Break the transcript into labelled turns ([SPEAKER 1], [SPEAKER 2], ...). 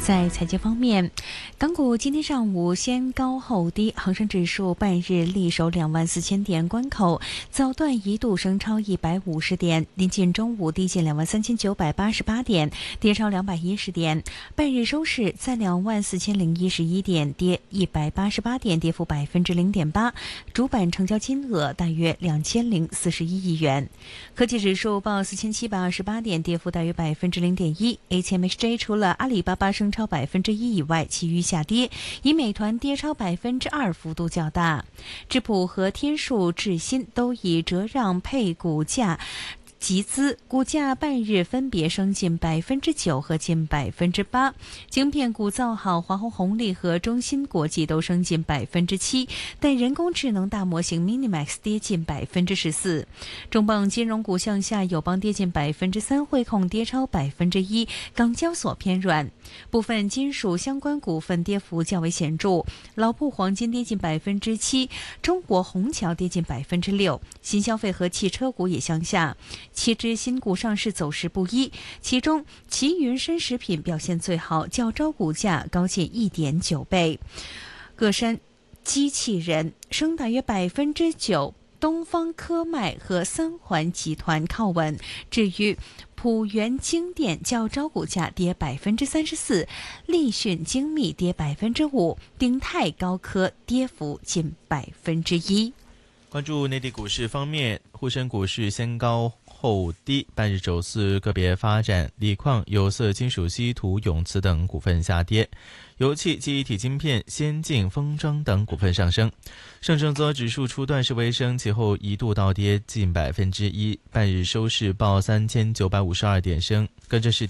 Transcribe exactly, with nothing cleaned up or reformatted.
[SPEAKER 1] 在财经方面，港股今天上午先高后低，恒生指数半日力守两万四千点关口，早段一度升超一百五十点，临近中午低见两万三千九百八十八点，跌超两百一十点。半日收市在两万四千零一十一点，跌一百八十八点，跌幅百分之零点八。主板成交金额大约两千零四十一亿元。科技指数报四千七百二十八点，跌幅大约百分之零点一。A T M X J 除了阿里巴巴升超百分之一以外，其余下跌，以美团跌超百分之二幅度较大。智谱和天数智新都以折让配股价集资，股价半日分别升近百分之九和近百分之八。晶片股造好，华虹红利和中芯国际都升近百分之七，但人工智能大模型 Minimax 跌近百分之十四。重磅金融股向下，友邦跌近百分之三，汇控跌超百分之一，港交所偏软。部分金属相关股份跌幅较为显著，老布黄金跌近百分之七，中国虹桥跌近百分之六，新消费和汽车股也向下。七只新股上市走势不一，其中奇云深食品表现最好，较招股价高近 一点九倍。各山机器人升大约百分之九，东方科迈和三环集团靠稳。至于普元精电较招股价跌百分之三十四，立讯精密跌百分之五，鼎泰高科跌幅近百分之一。
[SPEAKER 2] 关注内地股市方面，沪深股市先高后低，半日走势个别发展，锂矿、有色金属稀土、永磁等股份下跌，油气、记忆体晶片、先进封装等股份上升。上证综合指数初段是微升，其后一度倒跌近百分之一，半日收市报三千九百五十二点升，跟着是